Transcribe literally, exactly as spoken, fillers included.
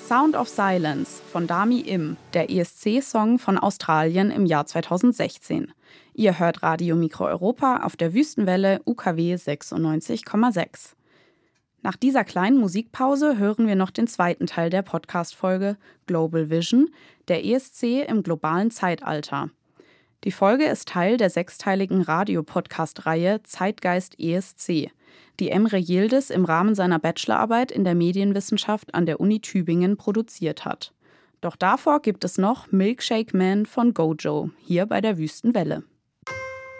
Sound of Silence von Dami Im, der E S C-Song von Australien im Jahr zweitausendsechzehn. Ihr hört Radio Mikro Europa auf der Wüstenwelle U K W sechsundneunzig Komma sechs. Nach dieser kleinen Musikpause hören wir noch den zweiten Teil der Podcast-Folge Global Vision, der E S C im globalen Zeitalter. Die Folge ist Teil der sechsteiligen Radio-Podcast-Reihe Zeitgeist E S C, die Emre Yildiz im Rahmen seiner Bachelorarbeit in der Medienwissenschaft an der Uni Tübingen produziert hat. Doch davor gibt es noch Milkshake Man von Gojo, hier bei der Wüstenwelle.